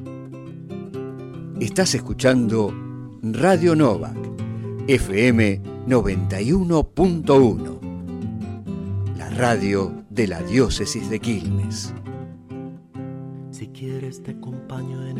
Estás escuchando Radio Novak, FM 91.1, la radio de la diócesis de Quilmes. Si quieres te acompaño en